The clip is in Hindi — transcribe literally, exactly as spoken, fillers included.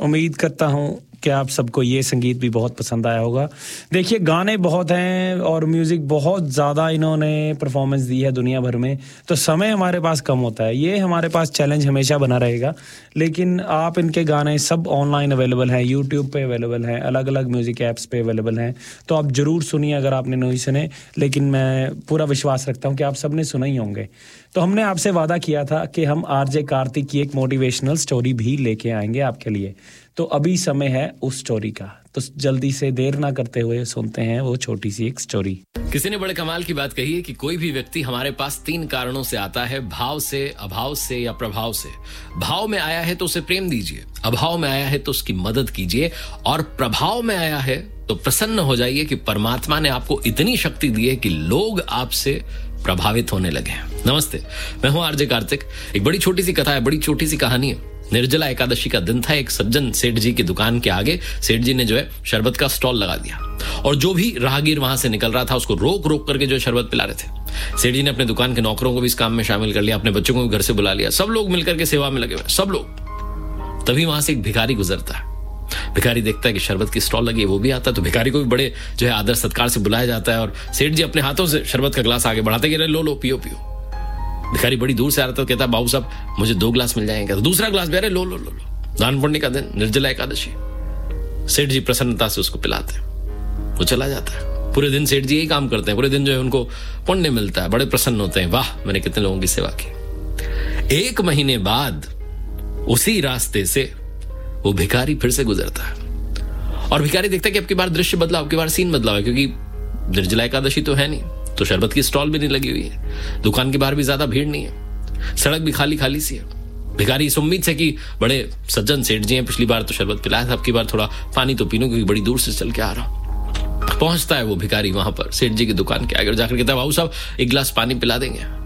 उम्मीद करता हूँ कि आप सबको ये संगीत भी बहुत पसंद आया होगा। देखिए गाने बहुत हैं और म्यूज़िक बहुत ज़्यादा इन्होंने परफॉर्मेंस दी है दुनिया भर में, तो समय हमारे पास कम होता है। ये हमारे पास चैलेंज हमेशा बना रहेगा, लेकिन आप इनके गाने सब ऑनलाइन अवेलेबल हैं, यूट्यूब पे अवेलेबल हैं, अलग अलग म्यूज़िक ऐप्स पे अवेलेबल हैं, तो आप ज़रूर सुनिए अगर आपने नहीं सुने। लेकिन मैं पूरा विश्वास रखता हूँ कि आप सब ने सुने ही होंगे। तो हमने आपसे वादा किया था कि हम आरजे कार्तिक की एक मोटिवेशनल स्टोरी भी लेके आएंगे आपके लिए, तो अभी समय है उस स्टोरी का। तो जल्दी से देर ना करते हुए सुनते हैं वो छोटी सी एक स्टोरी। किसी ने बड़े कमाल की बात कही है कि कोई भी व्यक्ति हमारे पास तीन कारणों से आता है, भाव से, अभाव से या प्रभाव से। भाव में आया है तो उसे प्रेम दीजिए, अभाव में आया है तो उसकी मदद कीजिए, और प्रभाव में आया है तो प्रसन्न हो जाइए कि परमात्मा ने आपको इतनी शक्ति दी है कि लोग आपसे प्रभावित होने लगे हैं। नमस्ते, मैं हूं आरजे कार्तिक। एक बड़ी छोटी सी कथा है, बड़ी छोटी सी कहानी है। निर्जला एकादशी का दिन था। एक सज्जन सेठ जी की दुकान के आगे सेठ जी ने जो है शरबत का स्टॉल लगा दिया, और जो भी राहगीर वहां से निकल रहा था उसको रोक रोक करके जो है शरबत पिला रहे थे। सेठ जी ने अपने दुकान के नौकरों को भी इस काम में शामिल कर लिया, अपने बच्चों को भी घर से बुला लिया, सब लोग मिलकर के सेवा में लगे हुए, सब लोग। तभी वहां से एक भिखारी गुजरता है। भिखारी देखता है कि शरबत की स्टॉल लगी है, वो भी आता है, तो भिखारी को भी बड़े जो है आदर सत्कार से बुलाया जाता है, और सेठ जी अपने हाथों से शरबत का गिलास आगे बढ़ाते कि लो लो पियो पियो। भिखारी बड़ी दूर से आ रहा था, कहता बाबू साहब मुझे दो गिलास मिल जाएंगे, तो दूसरा गिलास भी अरे लो लो लो लो। दान पुण्य का दिन, निर्जला एकादशी। सेठ जी प्रसन्नता से उसको पिलाते हैं, वो चला जाता है। पूरे दिन सेठ जी यही काम करते हैं, पूरे दिन जो है उनको पुण्य मिलता है, बड़े प्रसन्न होते हैं, वाह मैंने कितने लोगों की सेवा की। एक महीने बाद उसी रास्ते से वो भिखारी फिर से गुजरता है, और भिखारी देखता है कि अब की बार दृश्य बदला, अब की बार सीन बदला है, क्योंकि निर्जला एकादशी तो है नहीं, तो शरबत की स्टॉल भी नहीं लगी हुई है, दुकान के बाहर भी ज्यादा भीड़ नहीं है, सड़क भी खाली खाली सी है। भिखारी इस उम्मीद से कि बड़े सज्जन सेठ जी हैं, पिछली बार तो शरबत पिलाया था, अब की बार थोड़ा पानी तो पी लूं क्योंकि बड़ी दूर से चल के आ रहा हूं। पहुंचता है वो भिखारी वहां पर सेठ जी की दुकान के आगे, और जाकर कहता है बाबू साहब एक गिलास पानी पिला देंगे।